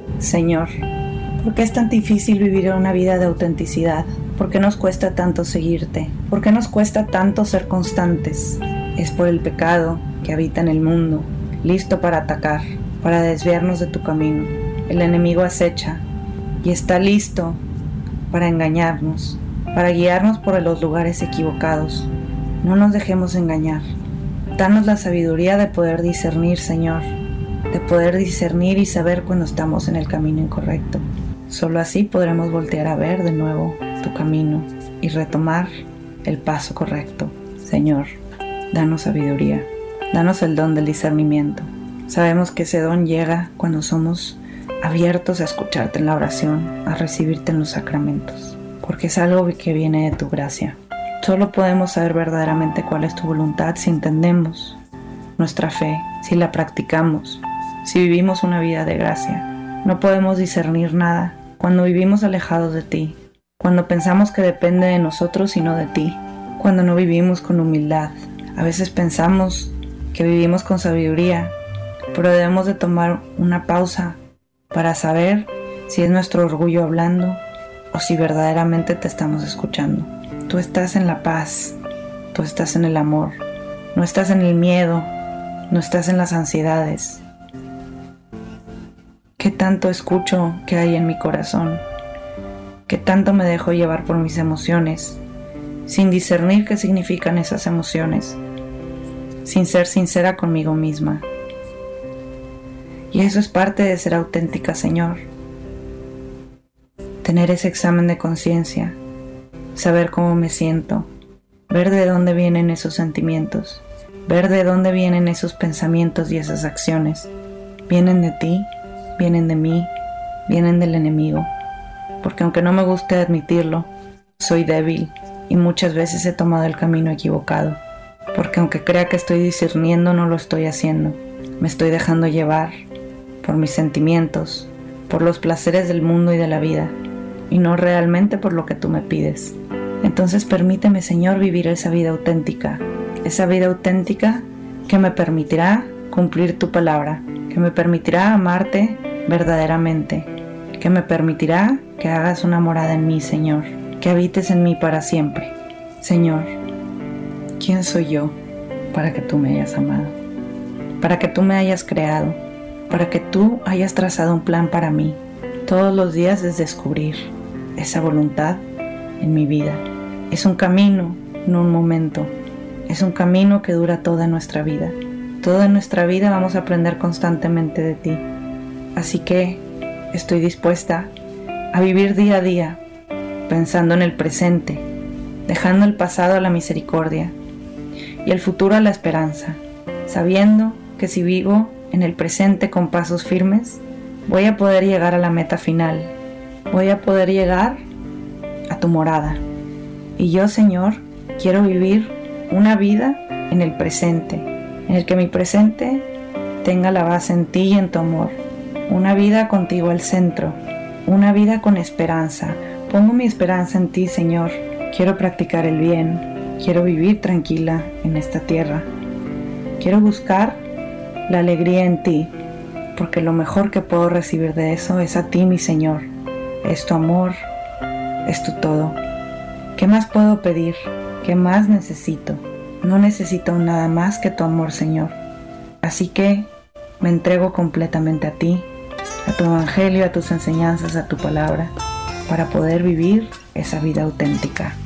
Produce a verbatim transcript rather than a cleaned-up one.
Señor, ¿por qué es tan difícil vivir una vida de autenticidad? ¿Por qué nos cuesta tanto seguirte? ¿Por qué nos cuesta tanto ser constantes? Es por el pecado que habita en el mundo, listo para atacar, para desviarnos de tu camino. El enemigo acecha y está listo para engañarnos, para guiarnos por los lugares equivocados. No nos dejemos engañar. Danos la sabiduría de poder discernir, Señor, de poder discernir y saber cuando estamos en el camino incorrecto. Solo así podremos voltear a ver de nuevo tu camino y retomar el paso correcto. Señor, danos sabiduría, danos el don del discernimiento. Sabemos que ese don llega cuando somos abiertos a escucharte en la oración, a recibirte en los sacramentos, porque es algo que viene de tu gracia. Solo podemos saber verdaderamente cuál es tu voluntad si entendemos nuestra fe, si la practicamos, si vivimos una vida de gracia. No podemos discernir nada cuando vivimos alejados de ti, cuando pensamos que depende de nosotros y no de ti, cuando no vivimos con humildad. A veces pensamos que vivimos con sabiduría, pero debemos de tomar una pausa para saber si es nuestro orgullo hablando o si verdaderamente te estamos escuchando. Tú estás en la paz, tú estás en el amor, no estás en el miedo, no estás en las ansiedades. ¿Qué tanto escucho que hay en mi corazón? ¿Qué tanto me dejo llevar por mis emociones, sin discernir qué significan esas emociones, sin ser sincera conmigo misma? Y eso es parte de ser auténtica, Señor. Tener ese examen de conciencia, saber cómo me siento, ver de dónde vienen esos sentimientos, ver de dónde vienen esos pensamientos y esas acciones. Vienen de ti, vienen de mí, vienen del enemigo. Porque aunque no me guste admitirlo, soy débil y muchas veces he tomado el camino equivocado. Porque aunque crea que estoy discerniendo, no lo estoy haciendo. Me estoy dejando llevar por mis sentimientos, por los placeres del mundo y de la vida, y no realmente por lo que tú me pides. Entonces permíteme, Señor, vivir esa vida auténtica, esa vida auténtica que me permitirá cumplir tu palabra, que me permitirá amarte verdaderamente, que me permitirá que hagas una morada en mí, Señor, que habites en mí para siempre. Señor, ¿quién soy yo para que tú me hayas amado? Para que tú me hayas creado, para que tú hayas trazado un plan para mí. Todos los días es descubrir esa voluntad en mi vida. Es un camino, no un momento. Es un camino que dura toda nuestra vida. Toda nuestra vida vamos a aprender constantemente de ti. Así que estoy dispuesta a vivir día a día, pensando en el presente, dejando el pasado a la misericordia y el futuro a la esperanza, sabiendo que si vivo en el presente con pasos firmes, voy a poder llegar a la meta final, voy a poder llegar a tu morada. Y yo, Señor, quiero vivir una vida en el presente, en el que mi presente tenga la base en ti y en tu amor, una vida contigo al centro, una vida con esperanza. Pongo mi esperanza en ti, Señor. Quiero practicar el bien, quiero vivir tranquila en esta tierra, quiero buscar la alegría en ti, porque lo mejor que puedo recibir de eso es a ti, mi Señor. Es tu amor, es tu todo. ¿Qué más puedo pedir? ¿Qué más necesito? No necesito nada más que tu amor, Señor. Así que me entrego completamente a ti, a tu evangelio, a tus enseñanzas, a tu palabra, para poder vivir esa vida auténtica.